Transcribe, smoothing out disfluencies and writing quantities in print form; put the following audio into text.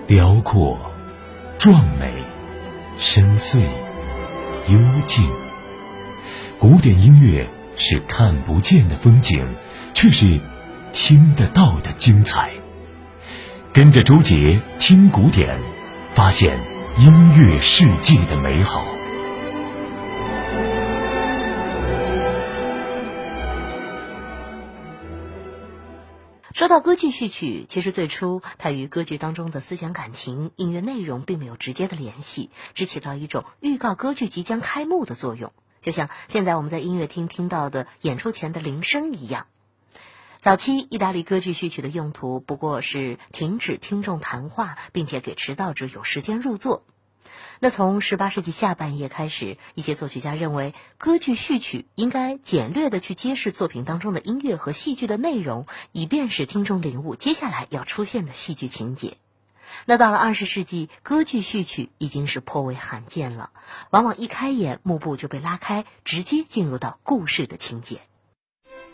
辽阔、壮美、深邃、幽静。古典音乐是看不见的风景，却是听得到的精彩。跟着周杰听古典，发现音乐世界的美好。 说到歌剧序曲，其实最初它与歌剧当中的思想感情、音乐内容并没有直接的联系，只起到一种预告歌剧即将开幕的作用，就像现在我们在音乐厅听到的演出前的铃声一样。早期意大利歌剧序曲的用途不过是停止听众谈话，并且给迟到者有时间入座。那从18世纪下半叶开始，一些作曲家认为歌剧序曲应该简略地去揭示作品当中的音乐和戏剧的内容，以便使听众领悟接下来要出现的戏剧情节。那到了20世纪，歌剧序曲已经是颇为罕见了，往往一开演幕布就被拉开，直接进入到故事的情节。